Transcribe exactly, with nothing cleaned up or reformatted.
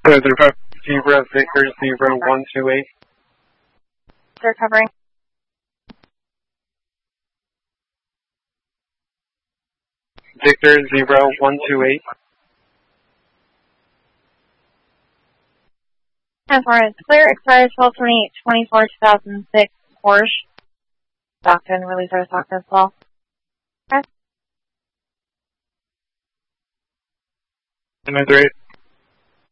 Zebra Victor zero one two eight. They're covering. Victor zero one two eight. ten four is clear. Expires twelve twenty-eight twenty-four two thousand six Porsche. Stockton, release our Stockton as well. Okay. nine three eight.